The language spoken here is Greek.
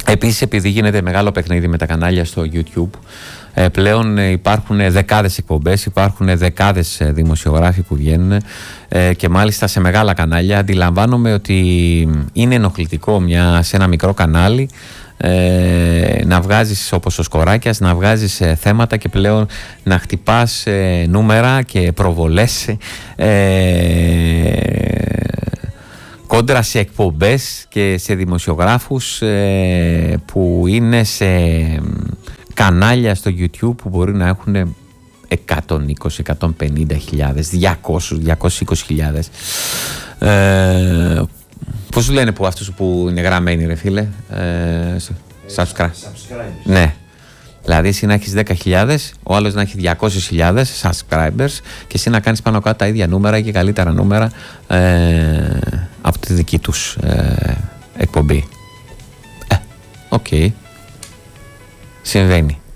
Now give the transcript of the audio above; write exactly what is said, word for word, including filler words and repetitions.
Επίσης, επειδή γίνεται μεγάλο παιχνίδι με τα κανάλια στο YouTube, ε, πλέον υπάρχουν δεκάδες εκπομπές, υπάρχουν δεκάδες δημοσιογράφοι που βγαίνουν ε, και μάλιστα σε μεγάλα κανάλια. Αντιλαμβάνομαι ότι είναι ενοχλητικό μια, σε ένα μικρό κανάλι ε, να βγάζεις, όπως ο Σκοράκιας, να βγάζεις ε, θέματα και πλέον να χτυπάς ε, νούμερα και προβολές ε, κόντρα σε εκπομπές και σε δημοσιογράφους ε, που είναι σε κανάλια στο YouTube που μπορεί να έχουν εκατόν είκοσι με εκατόν πενήντα χιλιάδες, διακόσιες με διακόσιες είκοσι χιλιάδες. Ε, πώς λένε που αυτούς που είναι γραμμένοι, ρε φίλε, ε, subscribe. Ναι. Δηλαδή εσύ να έχεις δέκα χιλιάδες, ο άλλος να έχει διακόσιες χιλιάδες subscribers και εσύ να κάνεις πάνω κάτω τα ίδια νούμερα και καλύτερα νούμερα ε, από τη δική τους ε, εκπομπή. Ε, οκ. Okay. Συμβαίνει.